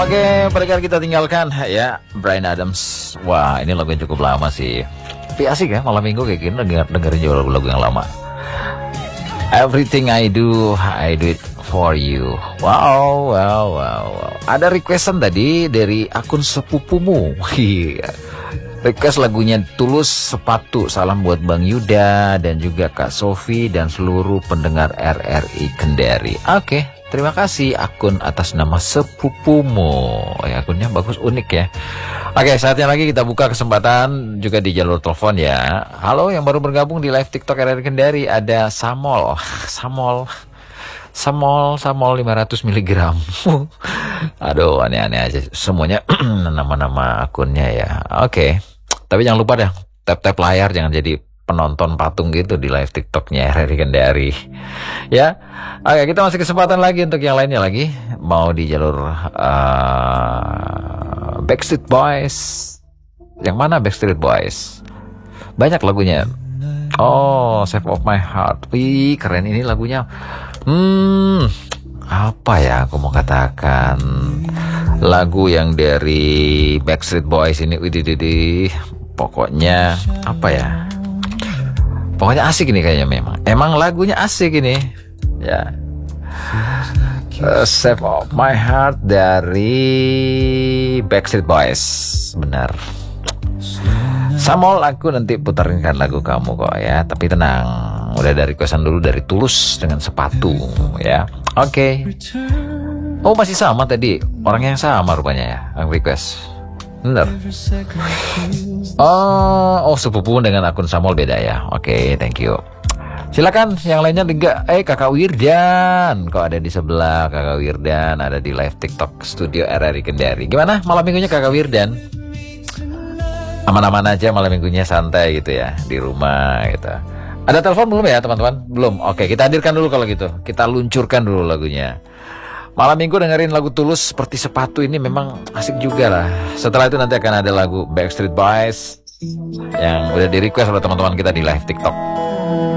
Oke, pendengar kita tinggalkan ya Bryan Adams. Wah, ini lagu yang cukup lama sih. Tapi asik ya, malam minggu kayak gini dengerin juga lagu-lagu yang lama. Everything I do it for you. Wow. Ada requestan tadi dari akun sepupumu. Request lagunya Tulus Sepatu. Salam buat Bang Yuda dan juga Kak Sofi dan seluruh pendengar RRI Kendari. Oke, terima kasih akun atas nama sepupumu. Ya, akunnya bagus, unik ya. Oke, saatnya lagi kita buka kesempatan juga di jalur telepon ya. Halo yang baru bergabung di live TikTok RRI Kendari, ada Samol 500 mg. Aduh, aneh-aneh aja semuanya nama-nama akunnya ya. Oke. Tapi jangan lupa deh, tap-tap layar, jangan jadi penonton patung gitu di live TikToknya RRI Kendari. Ya. Oke, kita masih kesempatan lagi untuk yang lainnya lagi. Mau di jalur Backstreet Boys. Yang mana Backstreet Boys? Banyak lagunya. Oh, Shape of My Heart. Wih, keren ini lagunya. Apa ya aku mau katakan? Lagu yang dari Backstreet Boys ini, pokoknya apa ya? Pokoknya asik ini kayaknya memang. Emang lagunya asik ini. Ya. Shape of My Heart dari Backstreet Boys. Benar. Samol, aku nanti putarinkan lagu kamu kok ya. Tapi tenang, udah dari requestan dulu dari Tulus dengan Sepatu ya. Oke. Oh, masih sama tadi. Orang yang sama rupanya ya yang request. Bener. Oh, sepupu dengan akun Samol beda ya. Oke, thank you. Silakan yang lainnya juga. Kakak Wirdan, kok ada di sebelah Kakak Wirdan, ada di live TikTok studio RRI Kendari. Gimana malam minggunya Kakak Wirdan? Aman-aman aja malam minggunya, santai gitu ya di rumah gitu. Ada telepon belum ya teman-teman? Belum. Oke, kita hadirkan dulu kalau gitu. Kita luncurkan dulu lagunya. Malam minggu dengerin lagu Tulus Seperti Sepatu ini memang asik juga lah. Setelah itu nanti akan ada lagu Backstreet Boys yang udah di request oleh teman-teman kita di live TikTok.